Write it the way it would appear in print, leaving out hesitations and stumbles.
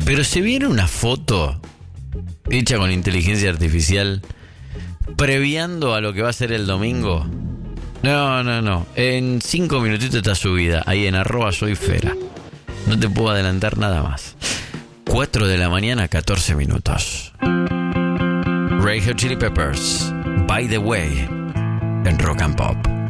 Pero se viene una foto hecha con inteligencia artificial previando a lo que va a ser el domingo. No. En 5 minutitos está subida. Ahí en @soyfera. No te puedo adelantar nada más. 4 de la mañana, 14 minutos. Red Hot Chili Peppers, By the Way, en Rock and Pop.